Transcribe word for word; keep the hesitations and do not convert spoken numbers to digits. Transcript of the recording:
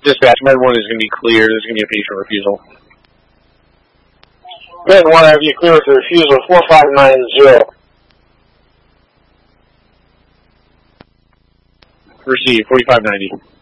Dispatch, Med one is going to be clear. There's going to be a patient refusal. Med one, I have you clear with the refusal, four five nine zero. Receive, forty-five ninety.